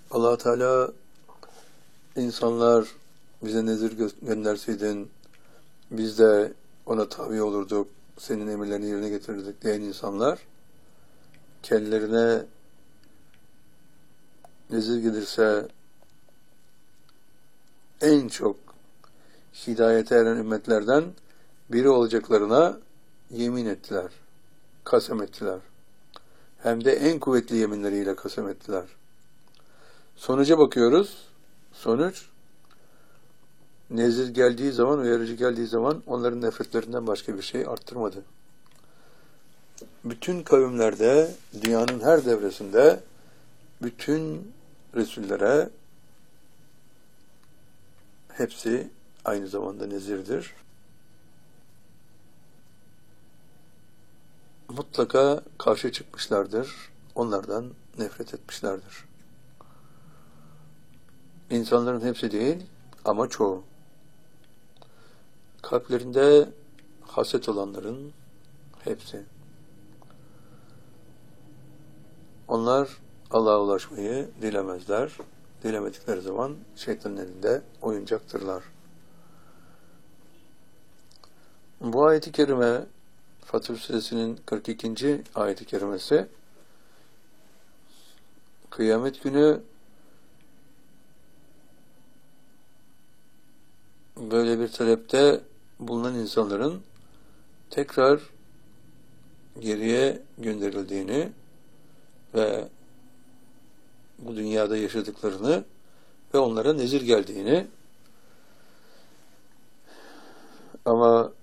Allah Teala insanlar bize nezir gönderseydin biz de ona tabi olurduk, senin emirlerini yerine getirirdik diyen insanlar kendilerine nezir gelirse en çok hidayete eren ümmetlerden biri olacaklarına yemin ettiler, kasem ettiler. Hem de en kuvvetli yeminleriyle kasem ettiler. Sonuca bakıyoruz. Sonuç, nezir geldiği zaman, uyarıcı geldiği zaman onların nefretlerinden başka bir şey arttırmadı. Bütün kavimlerde, dünyanın her devresinde, bütün Resullere hepsi aynı zamanda nezirdir. Mutlaka karşı çıkmışlardır. Onlardan nefret etmişlerdir. İnsanların hepsi değil ama çoğu. Kalplerinde haset olanların hepsi. Onlar Allah'a ulaşmayı dilemezler. Dilemedikleri zaman şeytanın elinde oyuncaktırlar. Bu ayet-i kerime Fatır Suresinin 42. ayet-i kerimesi kıyamet günü böyle bir talepte bulunan insanların tekrar geriye gönderildiğini ve bu dünyada yaşadıklarını ve onlara nezir geldiğini, ama